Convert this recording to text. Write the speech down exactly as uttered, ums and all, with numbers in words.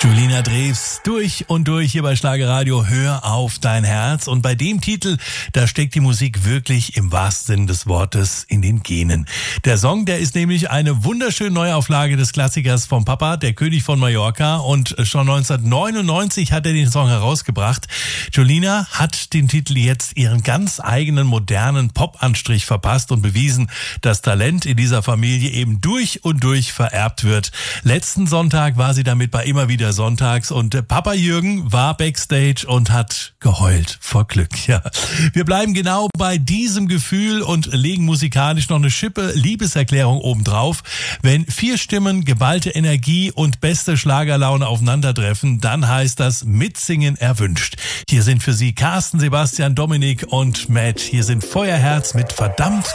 Julina Drews, durch und durch hier bei Schlagerradio, hör auf dein Herz. Und bei dem Titel, da steckt die Musik wirklich im wahrsten Sinne des Wortes in den Genen. Der Song, der ist nämlich eine wunderschöne Neuauflage des Klassikers vom Papa, der König von Mallorca. Und schon neunzehnhundertneunundneunzig hat er den Song herausgebracht. Julina hat den Titel jetzt ihren ganz eigenen modernen Pop-Anstrich verpasst und bewiesen, dass Talent in dieser Familie eben durch und durch vererbt wird. Letzten Sonntag war sie damit bei Immer wieder Sonntags und Papa Jürgen war backstage und hat geheult vor Glück. Ja, wir bleiben genau bei diesem Gefühl und legen musikalisch noch eine Schippe Liebeserklärung obendrauf. Wenn vier Stimmen, geballte Energie und beste Schlagerlaune aufeinandertreffen, dann heißt das Mitsingen erwünscht. Hier sind für Sie Carsten, Sebastian, Dominik und Matt. Hier sind Feuerherz mit verdammt